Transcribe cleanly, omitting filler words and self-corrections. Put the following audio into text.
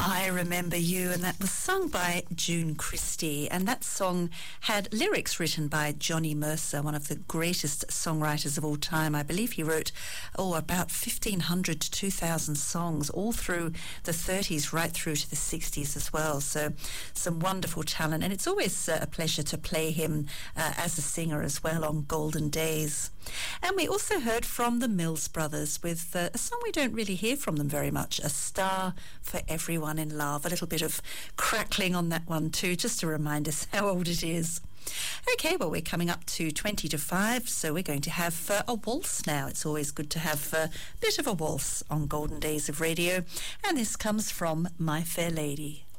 I Remember You, and that was sung by June Christie, and that song had lyrics written by Johnny Mercer, one of the greatest songwriters of all time. I believe he wrote about 1,500 to 2,000 songs all through the 30s right through to the 60s as well, so some wonderful talent, and it's always a pleasure to play him as a singer as well on Golden Days. And we also heard from the Mills Brothers with a song we don't really hear from them very much, A Star for Everyone in Love. A little bit of crackling on that one too, just to remind us how old it is. Okay, well, we're coming up to 20 to 5, so we're going to have a waltz now. It's always good to have a bit of a waltz on Golden Days of Radio, and this comes from My Fair Lady.